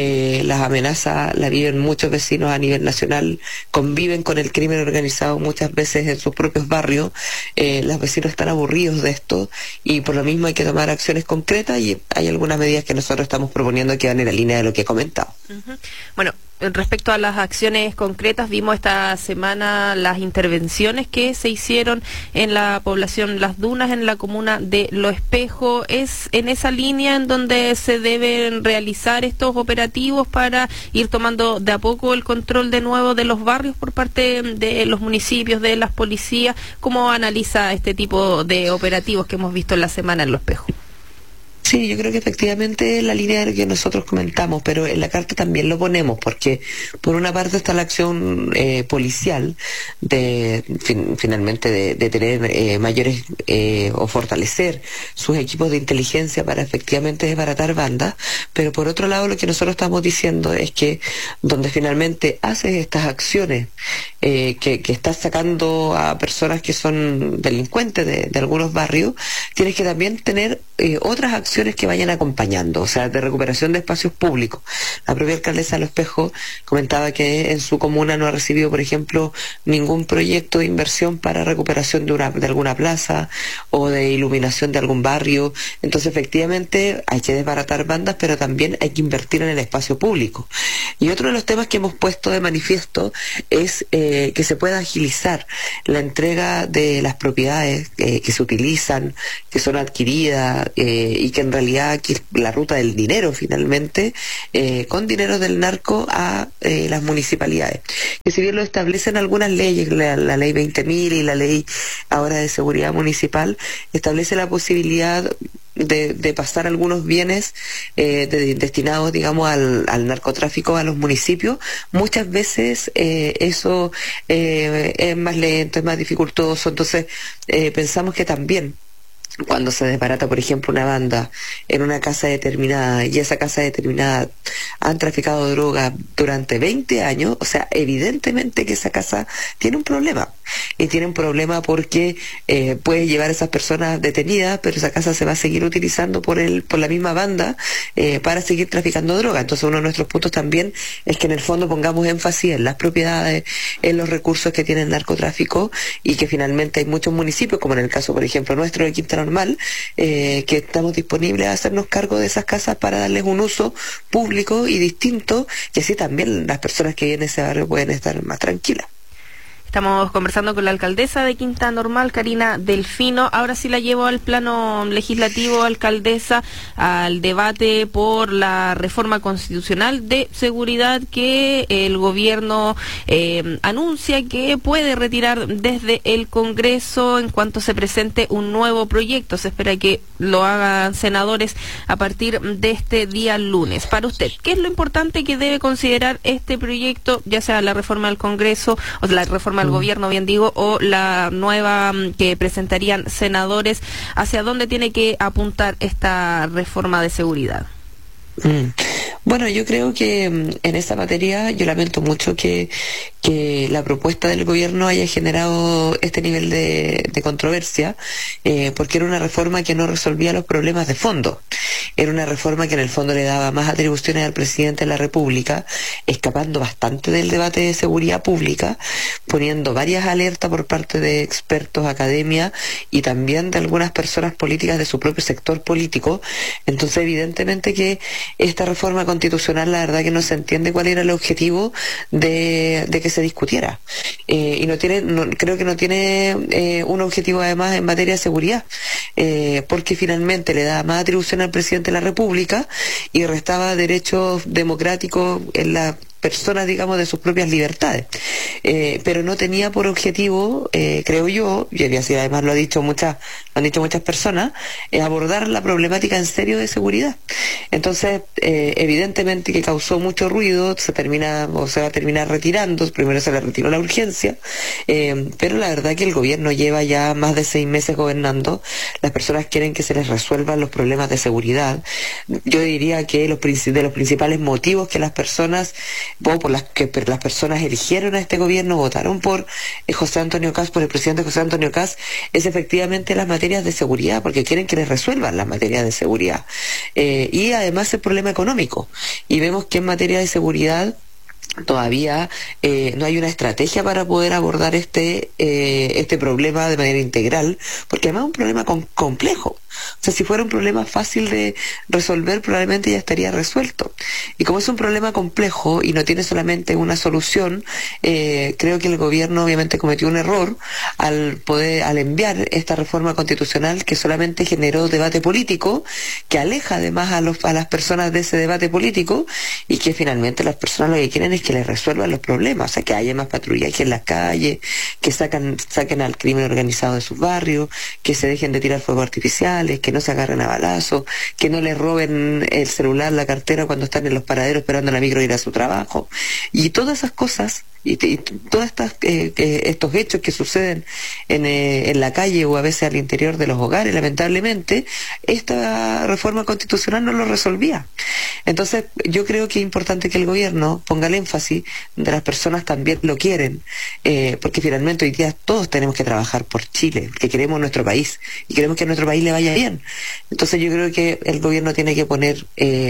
las amenazas la viven muchos vecinos a nivel nacional, conviven con el crimen organizado muchas veces en sus propios barrios, los vecinos están aburridos de esto, y por lo mismo hay que tomar acciones concretas, y hay algunas medidas que nosotros estamos proponiendo que van en la línea de lo que he comentado. Bueno, respecto a las acciones concretas, vimos esta semana las intervenciones que se hicieron en la población Las Dunas, en la comuna de Lo Espejo. ¿Es en esa línea en donde se deben realizar estos operativos para ir tomando de a poco el control de nuevo de los barrios por parte de los municipios, de las policías? ¿Cómo analiza este tipo de operativos que hemos visto en la semana en Lo Espejo? Sí, yo creo que efectivamente es la línea que nosotros comentamos, pero en la carta también lo ponemos, porque por una parte está la acción policial de finalmente de tener mayores o fortalecer sus equipos de inteligencia para efectivamente desbaratar bandas, pero por otro lado lo que nosotros estamos diciendo es que donde finalmente haces estas acciones que estás sacando a personas que son delincuentes de algunos barrios, tienes que también tener otras acciones que vayan acompañando, o sea, de recuperación de espacios públicos. La propia alcaldesa de Los Espejos comentaba que en su comuna no ha recibido, por ejemplo, ningún proyecto de inversión para recuperación de alguna plaza o de iluminación de algún barrio. Entonces, efectivamente, hay que desbaratar bandas, pero también hay que invertir en el espacio público. Y otro de los temas que hemos puesto de manifiesto es que se pueda agilizar la entrega de las propiedades que se utilizan, que son adquiridas y que en realidad aquí es la ruta del dinero finalmente, con dinero del narco a las municipalidades. Que si bien lo establecen algunas leyes, la ley 20.000 y la ley ahora de seguridad municipal, establece la posibilidad de pasar algunos bienes destinados, digamos, al narcotráfico a los municipios. Muchas veces eso es más lento, es más dificultoso, entonces pensamos que también cuando se desbarata, por ejemplo, una banda en una casa determinada y esa casa determinada han traficado droga durante 20 años, o sea, evidentemente que esa casa tiene un problema. Y tiene un problema porque puede llevar a esas personas detenidas, pero esa casa se va a seguir utilizando por la misma banda para seguir traficando droga. Entonces, uno de nuestros puntos también es que en el fondo pongamos énfasis en las propiedades, en los recursos que tiene el narcotráfico, y que finalmente hay muchos municipios, como en el caso, por ejemplo, nuestro de Quinta Normal, que estamos disponibles a hacernos cargo de esas casas para darles un uso público y distinto, y así también las personas que viven en ese barrio pueden estar más tranquilas. Estamos conversando con la alcaldesa de Quinta Normal, Karina Delfino. Ahora sí la llevo al plano legislativo, alcaldesa, al debate por la reforma constitucional de seguridad que el gobierno anuncia que puede retirar desde el Congreso en cuanto se presente un nuevo proyecto. Se espera que lo hagan senadores a partir de este día lunes. Para usted, ¿qué es lo importante que debe considerar este proyecto, ya sea la reforma del Congreso o la reforma al gobierno, bien digo, o la nueva que presentarían senadores? ¿Hacia dónde tiene que apuntar esta reforma de seguridad? Bueno, yo creo que en esta materia yo lamento mucho que la propuesta del gobierno haya generado este nivel de controversia, porque era una reforma que no resolvía los problemas de fondo. Era una reforma que en el fondo le daba más atribuciones al presidente de la República, escapando bastante del debate de seguridad pública, poniendo varias alertas por parte de expertos, academia y también de algunas personas políticas de su propio sector político. Entonces, evidentemente que esta reforma constitucional, la verdad que no se entiende cuál era el objetivo de que se discutiera. Y creo que no tiene un objetivo además en materia de seguridad, porque finalmente le da más atribución al presidente de la República y restaba derechos democráticos en la personas, digamos, de sus propias libertades, pero no tenía por objetivo, creo yo, y así además lo han dicho muchas personas, abordar la problemática en serio de seguridad. Entonces, evidentemente que causó mucho ruido, se va a terminar retirando. Primero se le retiró la urgencia, pero la verdad que el gobierno lleva ya más de 6 meses gobernando. Las personas quieren que se les resuelvan los problemas de seguridad. Yo diría que de los principales motivos que las personas por las personas eligieron a este gobierno, votaron por José Antonio Kast, por el presidente José Antonio Kast, es efectivamente las materias de seguridad, porque quieren que les resuelvan las materias de seguridad. Y además el problema económico. Y vemos que en materia de seguridad todavía no hay una estrategia para poder abordar este problema de manera integral, porque además es un problema complejo. O sea, si fuera un problema fácil de resolver, probablemente ya estaría resuelto. Y como es un problema complejo y no tiene solamente una solución, creo que el gobierno obviamente cometió un error al enviar esta reforma constitucional que solamente generó debate político, que aleja además a las personas de ese debate político, y que finalmente las personas lo que quieren es que les resuelvan los problemas, o sea, que haya más patrullaje en las calles, que saquen al crimen organizado de sus barrios, que se dejen de tirar fuego artificial, laborales, que no se agarren a balazos, que no les roben el celular, la cartera cuando están en los paraderos esperando la micro ir a su trabajo. Y todas esas cosas y todas estos hechos que suceden en la calle o a veces al interior de los hogares, lamentablemente esta reforma constitucional no lo resolvía. Entonces yo creo que es importante que el gobierno ponga el énfasis de las personas también lo quieren, porque finalmente hoy día todos tenemos que trabajar por Chile, porque queremos nuestro país y queremos que a nuestro país le vaya bien. Entonces yo creo que el gobierno tiene que poner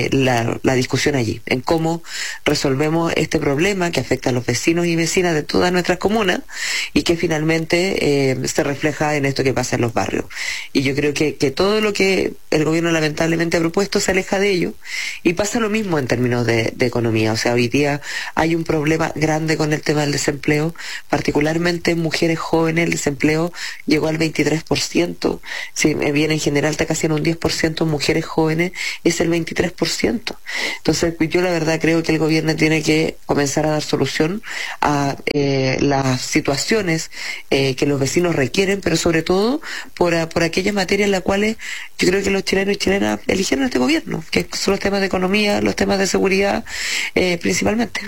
la discusión allí, en cómo resolvemos este problema que afecta a los vecinos y vecinas de todas nuestras comunas y que finalmente se refleja en esto que pasa en los barrios. Y yo creo que todo lo que el gobierno lamentablemente ha propuesto se aleja de ello, y pasa lo mismo en términos de economía. O sea, hoy día hay un problema grande con el tema del desempleo, particularmente en mujeres jóvenes. El desempleo llegó al 23%, si bien en general está casi en un 10%, mujeres jóvenes es el 23%. Entonces yo la verdad creo que el gobierno tiene que comenzar a dar solución a las situaciones que los vecinos requieren, pero sobre todo por aquellas materias en las cuales yo creo que los chilenos y chilenas eligieron este gobierno, que son los temas de economía, los temas de seguridad principalmente.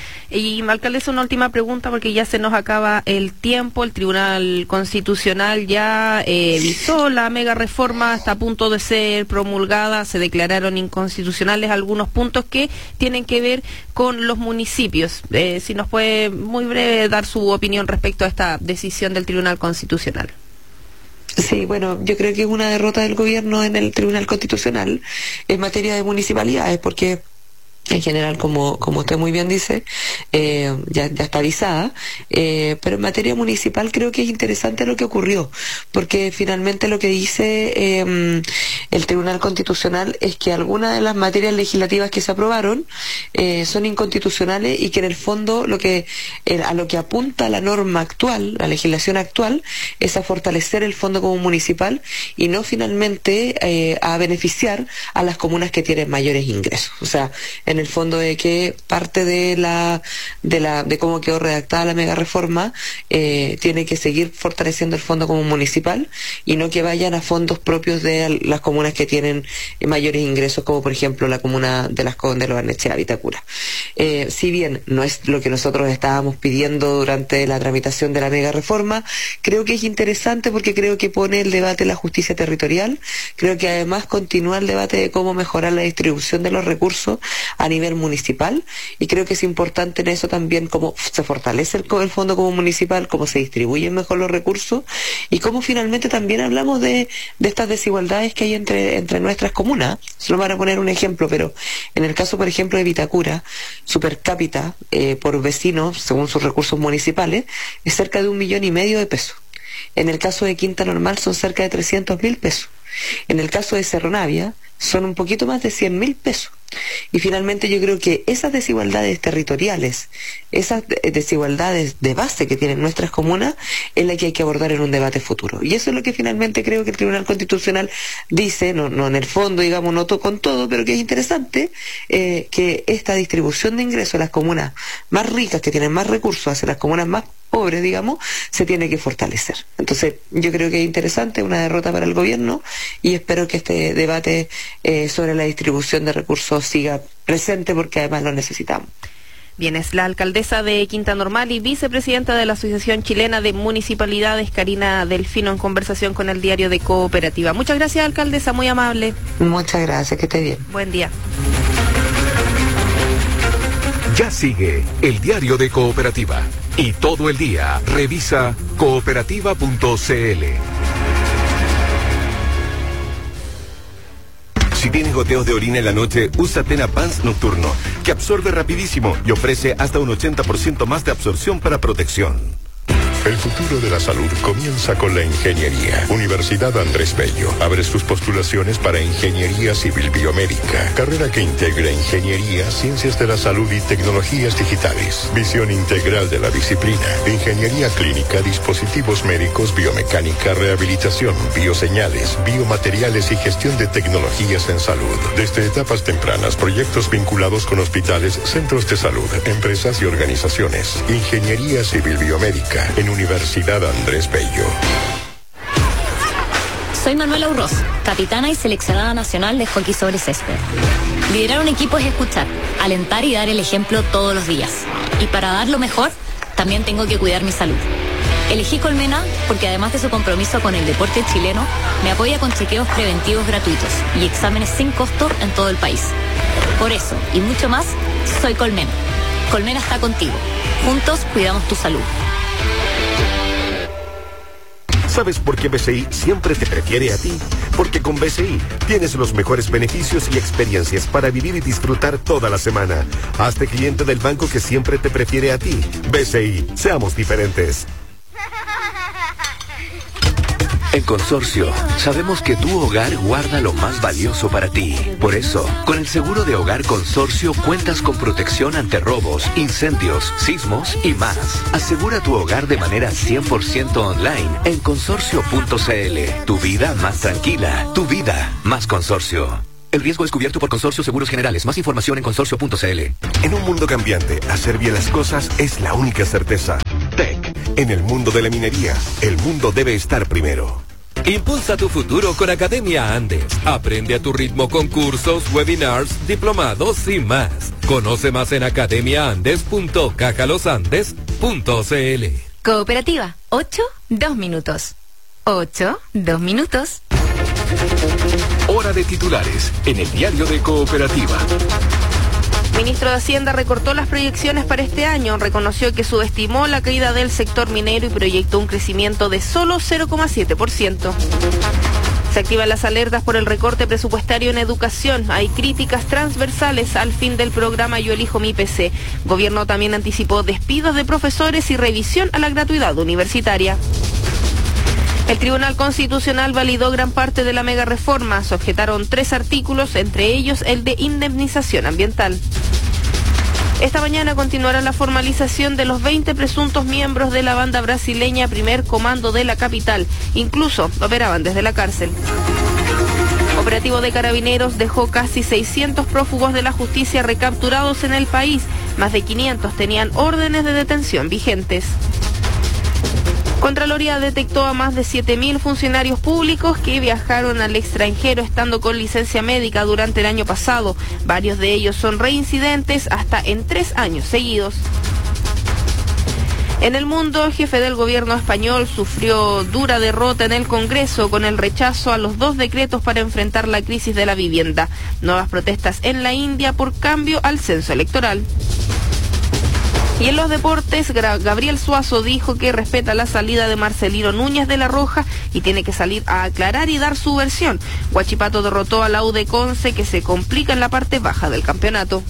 Y alcaldesa, una última pregunta porque ya se nos acaba el tiempo. El Tribunal Constitucional ya visó la mega reforma, está a punto de ser promulgada, se declararon inconstitucionales algunos puntos que tienen que ver con los municipios. Si nos puede muy breve dar su opinión respecto a esta decisión del Tribunal Constitucional. Sí, bueno, yo creo que es una derrota del gobierno en el Tribunal Constitucional en materia de municipalidades, porque en general, como usted muy bien dice, ya está avisada, pero en materia municipal creo que es interesante lo que ocurrió, porque finalmente lo que dice el Tribunal Constitucional es que algunas de las materias legislativas que se aprobaron son inconstitucionales, y que en el fondo a lo que apunta la norma actual, la legislación actual, es a fortalecer el Fondo Común Municipal y no finalmente a beneficiar a las comunas que tienen mayores ingresos. O sea, en el fondo de que parte de cómo quedó redactada la mega reforma tiene que seguir fortaleciendo el Fondo Común Municipal y no que vayan a fondos propios de las comunas que tienen mayores ingresos, como por ejemplo la comuna de Las Condes, Lo Barnechea, Vitacura. Si bien no es lo que nosotros estábamos pidiendo durante la tramitación de la mega reforma, creo que es interesante porque creo que pone el debate de la justicia territorial, creo que además continúa el debate de cómo mejorar la distribución de los recursos a nivel municipal, y creo que es importante en eso también cómo se fortalece el Fondo Común Municipal, cómo se distribuyen mejor los recursos y cómo finalmente también hablamos de estas desigualdades que hay entre nuestras comunas. Solo para poner un ejemplo, pero en el caso por ejemplo de Vitacura, su per cápita por vecino, según sus recursos municipales, es cerca de 1,5 millones de pesos. En el caso de Quinta Normal son cerca de 300.000 pesos. En el caso de Cerro Navia son un poquito más de 100.000 pesos. Y finalmente yo creo que esas desigualdades territoriales, esas desigualdades de base que tienen nuestras comunas, es la que hay que abordar en un debate futuro. Y eso es lo que finalmente creo que el Tribunal Constitucional dice, no en el fondo, digamos, no con todo, pero que es interesante que esta distribución de ingresos a las comunas más ricas, que tienen más recursos, hacia las comunas más pobres, digamos, se tiene que fortalecer. Entonces, yo creo que es interesante, una derrota para el gobierno, y espero que este debate sobre la distribución de recursos siga presente, porque además lo necesitamos. Bien, es la alcaldesa de Quinta Normal y vicepresidenta de la Asociación Chilena de Municipalidades, Karina Delfino, en conversación con el Diario de Cooperativa. Muchas gracias, alcaldesa, muy amable. Muchas gracias, que esté bien. Buen día. Ya sigue el Diario de Cooperativa, y todo el día revisa cooperativa.cl. Si tienes goteos de orina en la noche, usa Tena Pants Nocturno, que absorbe rapidísimo y ofrece hasta un 80% más de absorción para protección. El futuro de la salud comienza con la ingeniería. Universidad Andrés Bello abre sus postulaciones para Ingeniería Civil Biomédica, carrera que integra ingeniería, ciencias de la salud y tecnologías digitales. Visión integral de la disciplina. Ingeniería clínica, dispositivos médicos, biomecánica, rehabilitación, bioseñales, biomateriales y gestión de tecnologías en salud. Desde etapas tempranas, proyectos vinculados con hospitales, centros de salud, empresas y organizaciones. Ingeniería Civil Biomédica en Universidad Andrés Bello. Soy Manuela Urroz, capitana y seleccionada nacional de hockey sobre césped. Liderar un equipo es escuchar, alentar y dar el ejemplo todos los días. Y para dar lo mejor, también tengo que cuidar mi salud. Elegí Colmena porque además de su compromiso con el deporte chileno, me apoya con chequeos preventivos gratuitos y exámenes sin costo en todo el país. Por eso, y mucho más, soy Colmena. Colmena está contigo. Juntos cuidamos tu salud. ¿Sabes por qué BCI siempre te prefiere a ti? Porque con BCI tienes los mejores beneficios y experiencias para vivir y disfrutar toda la semana. Hazte cliente del banco que siempre te prefiere a ti. BCI, seamos diferentes. En Consorcio, sabemos que tu hogar guarda lo más valioso para ti. Por eso, con el seguro de hogar Consorcio cuentas con protección ante robos, incendios, sismos y más. Asegura tu hogar de manera 100% online en consorcio.cl. Tu vida más tranquila, tu vida más Consorcio. El riesgo es cubierto por Consorcio Seguros Generales. Más información en consorcio.cl. En un mundo cambiante, hacer bien las cosas es la única certeza. TEC. En el mundo de la minería, el mundo debe estar primero. Impulsa tu futuro con Academia Andes. Aprende a tu ritmo con cursos, webinars, diplomados y más. Conoce más en academiaandes.cajalosandes.cl. Cooperativa, 8, 2 minutos. 8, 2 minutos. Hora de titulares en el diario de Cooperativa. Ministro de Hacienda recortó las proyecciones para este año, reconoció que subestimó la caída del sector minero y proyectó un crecimiento de solo 0,7%. Se activan las alertas por el recorte presupuestario en educación. Hay críticas transversales al fin del programa Yo Elijo Mi PC. Gobierno también anticipó despidos de profesores y revisión a la gratuidad universitaria. El Tribunal Constitucional validó gran parte de la mega reforma. Se objetaron 3 artículos, entre ellos el de indemnización ambiental. Esta mañana continuará la formalización de los 20 presuntos miembros de la banda brasileña Primer Comando de la capital. Incluso operaban desde la cárcel. Operativo de Carabineros dejó casi 600 prófugos de la justicia recapturados en el país. Más de 500 tenían órdenes de detención vigentes. Contraloría detectó a más de 7.000 funcionarios públicos que viajaron al extranjero estando con licencia médica durante el año pasado. Varios de ellos son reincidentes hasta en 3 años seguidos. En el mundo, el jefe del gobierno español sufrió dura derrota en el Congreso con el rechazo a los 2 decretos para enfrentar la crisis de la vivienda. Nuevas protestas en la India por cambio al censo electoral. Y en los deportes, Gabriel Suazo dijo que respeta la salida de Marcelino Núñez de la Roja y tiene que salir a aclarar y dar su versión. Huachipato derrotó a la U de Conce, que se complica en la parte baja del campeonato.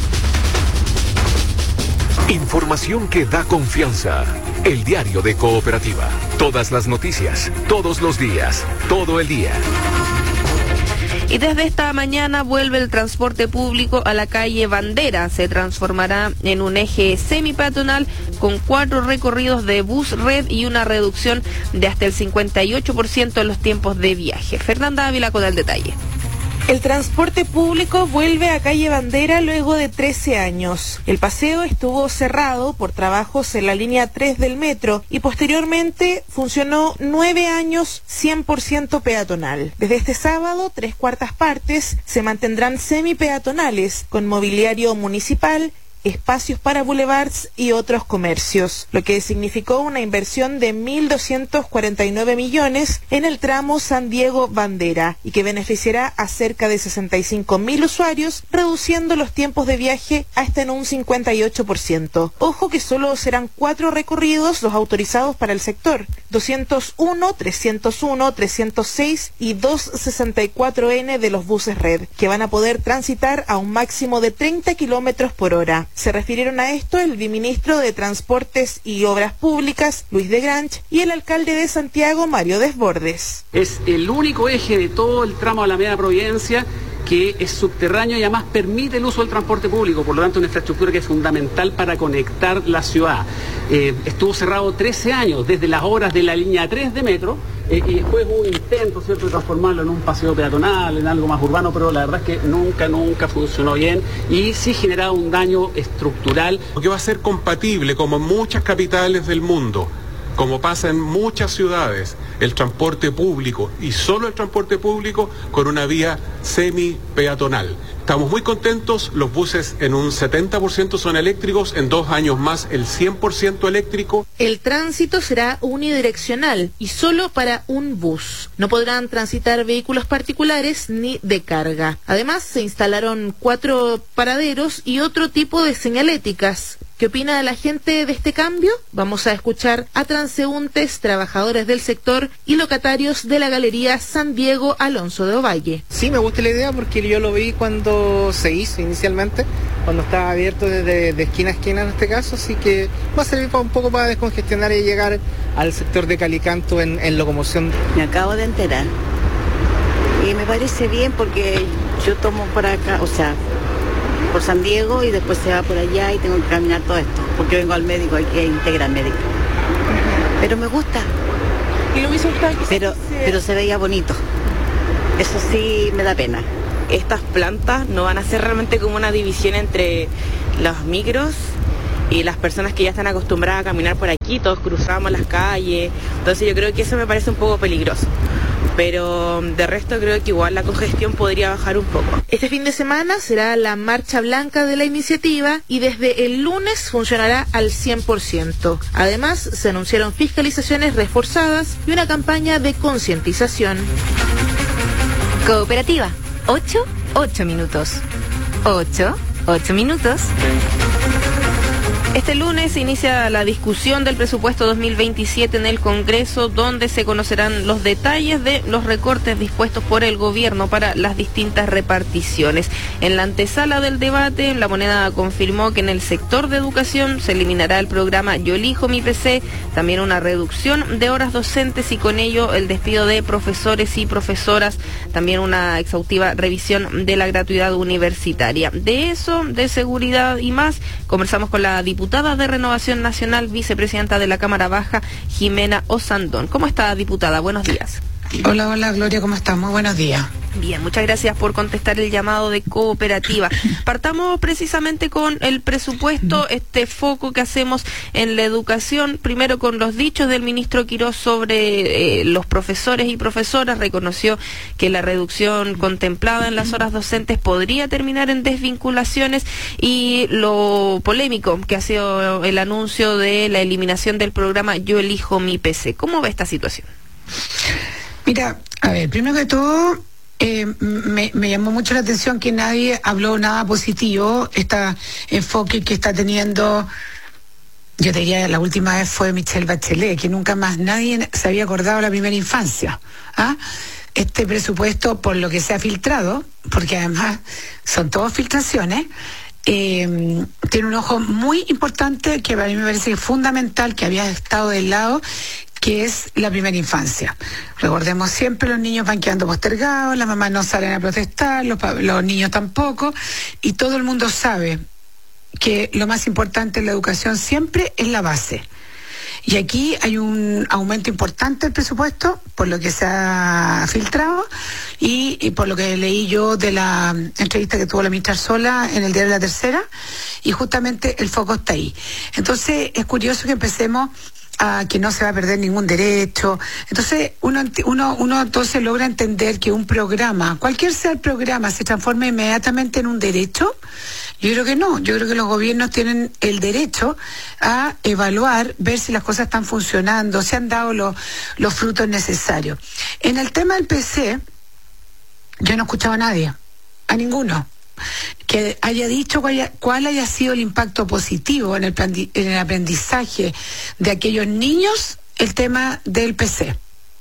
Información que da confianza. El diario de Cooperativa. Todas las noticias, todos los días, todo el día. Y desde esta mañana vuelve el transporte público a la calle Bandera. Se transformará en un eje semipeatonal con 4 recorridos de bus red y una reducción de hasta el 58% en los tiempos de viaje. Fernanda Ávila con el detalle. El transporte público vuelve a calle Bandera luego de 13 años. El paseo estuvo cerrado por trabajos en la línea 3 del metro y posteriormente funcionó 9 años 100% peatonal. Desde este sábado, 3/4 partes se mantendrán semipeatonales con mobiliario municipal, espacios para boulevards y otros comercios, lo que significó una inversión de 1.249 millones en el tramo San Diego-Bandera y que beneficiará a cerca de 65.000 usuarios, reduciendo los tiempos de viaje hasta en un 58%. Ojo que solo serán 4 recorridos los autorizados para el sector: 201, 301, 306 y 264N de los buses red, que van a poder transitar a un máximo de 30 kilómetros por hora. Se refirieron a esto el viceministro de Transportes y Obras Públicas, Luis de Granch, y el alcalde de Santiago, Mario Desbordes. Es el único eje de todo el tramo de Alameda Providencia que es subterráneo y además permite el uso del transporte público, por lo tanto una infraestructura que es fundamental para conectar la ciudad. Estuvo cerrado 13 años, desde las obras de la línea 3 de metro, y después hubo un intento, ¿cierto?, de transformarlo en un paseo peatonal, en algo más urbano, pero la verdad es que nunca funcionó bien y sí generaba un daño estructural. Porque va a ser compatible, como en muchas capitales del mundo, como pasa en muchas ciudades, el transporte público y solo el transporte público con una vía semi-peatonal. Estamos muy contentos, los buses en un 70% son eléctricos, en 2 años más el 100% eléctrico. El tránsito será unidireccional y solo para un bus. No podrán transitar vehículos particulares ni de carga. Además, se instalaron 4 paraderos y otro tipo de señaléticas. ¿Qué opina la gente de este cambio? Vamos a escuchar a transeúntes, trabajadores del sector y locatarios de la Galería San Diego Alonso de Ovalle. Sí, me gusta la idea porque yo lo vi cuando se hizo inicialmente, cuando estaba abierto de esquina a esquina en este caso, así que va a servir un poco para descongestionar y llegar al sector de Calicanto en locomoción. Me acabo de enterar y me parece bien porque yo tomo por acá, o sea, por San Diego y después se va por allá y tengo que caminar todo esto, porque vengo al médico, hay que integrar médico. Pero me gusta. ¿Y lo hubiese gustado? Pero se veía bonito. Eso sí me da pena. Estas plantas no van a ser realmente como una división entre los micros y las personas que ya están acostumbradas a caminar por aquí, todos cruzamos las calles, entonces yo creo que eso me parece un poco peligroso. Pero de resto creo que igual la congestión podría bajar un poco. Este fin de semana será la marcha blanca de la iniciativa y desde el lunes funcionará al 100%. Además, se anunciaron fiscalizaciones reforzadas y una campaña de concientización. Cooperativa, 8 minutos. 8 minutos. Este lunes se inicia la discusión del presupuesto 2027 en el Congreso, donde se conocerán los detalles de los recortes dispuestos por el gobierno para las distintas reparticiones. En la antesala del debate, La Moneda confirmó que en el sector de educación se eliminará el programa Yo Elijo Mi PC, también una reducción de horas docentes y con ello el despido de profesores y profesoras, también una exhaustiva revisión de la gratuidad universitaria. De eso, de seguridad y más, conversamos con la diputada de Renovación Nacional, vicepresidenta de la Cámara Baja, Jimena Osandón. ¿Cómo está, diputada? Buenos días. Hola, Gloria, ¿cómo estás? Muy buenos días. Bien, muchas gracias por contestar el llamado de Cooperativa. Partamos precisamente con el presupuesto, este foco que hacemos en la educación, primero con los dichos del ministro Quirós sobre los profesores y profesoras. Reconoció que la reducción contemplada en las horas docentes podría terminar en desvinculaciones y lo polémico que ha sido el anuncio de la eliminación del programa Yo Elijo Mi PC. ¿Cómo ve esta situación? Mira, a ver, primero que todo, me llamó mucho la atención que nadie habló nada positivo, este enfoque que está teniendo, yo te diría, la última vez fue Michelle Bachelet, que nunca más nadie se había acordado de la primera infancia. Este presupuesto, por lo que se ha filtrado, porque además son todas filtraciones, tiene un ojo muy importante que para mí me parece que es fundamental, que había estado del lado, que es la primera infancia. Recordemos siempre, los niños van quedando postergados, las mamás no salen a protestar, los niños tampoco, y todo el mundo sabe que lo más importante en la educación siempre es la base. Y aquí hay un aumento importante del presupuesto, por lo que se ha filtrado y por lo que leí yo de la entrevista que tuvo la ministra Sola en el diario La Tercera, y justamente el foco está ahí. Entonces es curioso que empecemos a que no se va a perder ningún derecho. Entonces uno entonces logra entender que un programa, cualquier sea el programa, se transforma inmediatamente en un derecho. Yo creo que no, yo creo que los gobiernos tienen el derecho a evaluar, ver si las cosas están funcionando, si han dado los frutos necesarios. En el tema del PC, yo no escuchaba a nadie, a ninguno, que haya dicho cuál haya sido el impacto positivo en el aprendizaje de aquellos niños, el tema del PC.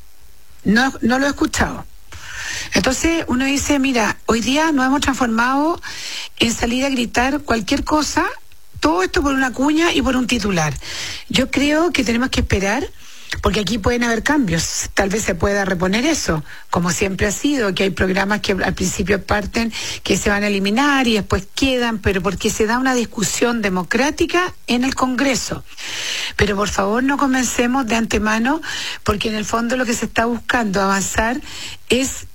No lo he escuchado. Entonces uno dice, mira, hoy día nos hemos transformado en salir a gritar cualquier cosa, todo esto por una cuña y por un titular. Yo creo que tenemos que esperar, porque aquí pueden haber cambios, tal vez se pueda reponer eso, como siempre ha sido, que hay programas que al principio parten, que se van a eliminar y después quedan, pero porque se da una discusión democrática en el Congreso. Pero por favor no comencemos de antemano, porque en el fondo lo que se está buscando avanzar es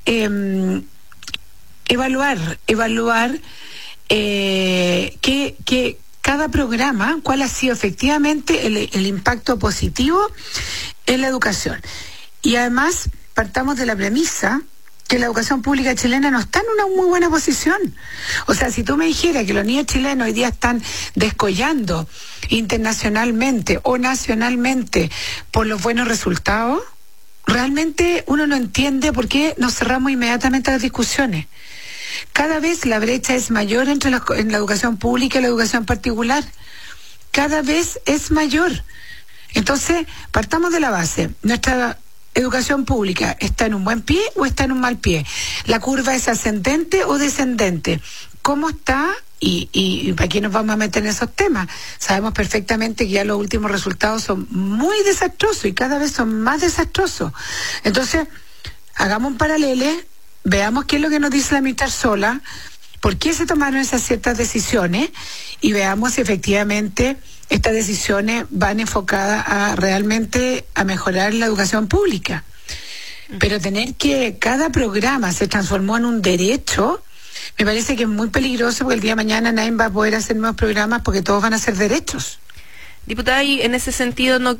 evaluar cada programa, cuál ha sido efectivamente el impacto positivo en la educación. Y además, partamos de la premisa que la educación pública chilena no está en una muy buena posición. O sea, si tú me dijeras que los niños chilenos hoy día están descollando internacionalmente o nacionalmente por los buenos resultados, realmente uno no entiende por qué nos cerramos inmediatamente a las discusiones. Cada vez la brecha es mayor entre en la educación pública y la educación particular. Cada vez es mayor. Entonces, partamos de la base. Nuestra educación pública está en un buen pie o está en un mal pie. ¿La curva es ascendente o descendente? ¿Cómo está? Y ¿para qué nos vamos a meter en esos temas? Sabemos perfectamente que ya los últimos resultados son muy desastrosos y cada vez son más desastrosos. Entonces, hagamos un paralelo, veamos qué es lo que nos dice la ministra Sola, por qué se tomaron esas ciertas decisiones y veamos si efectivamente estas decisiones van enfocadas a realmente a mejorar la educación pública. Pero tener que cada programa se transformó en un derecho, me parece que es muy peligroso, porque el día de mañana nadie va a poder hacer nuevos programas porque todos van a ser derechos. Diputada, y en ese sentido, ¿no